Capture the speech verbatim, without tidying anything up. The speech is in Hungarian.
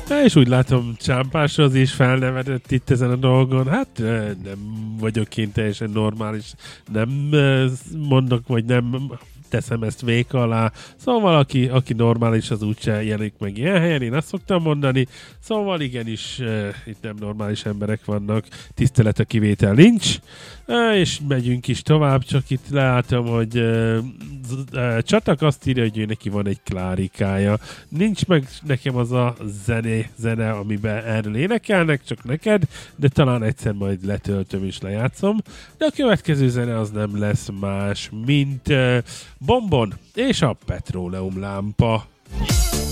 És úgy látom, Csámpáshoz is felnevetett itt ezen a dolgon. Hát nem vagyok én teljesen normális. Nem mondok, vagy nem teszem ezt véka alá. Szóval aki, aki normális, az úgyse jelenik meg ilyen helyen, én azt szoktam mondani. Szóval igenis, uh, itt nem normális emberek vannak, tisztelet a kivétel nincs, uh, és megyünk is tovább, csak itt látom, hogy uh, uh, Csatak azt írja, hogy ő neki van egy Klárikája. Nincs meg nekem az a zené, zene, amiben erről énekelnek, csak neked, de talán egyszer majd letöltöm és lejátszom. De a következő zene az nem lesz más, mint uh, Bombon és a Petróleum lámpa.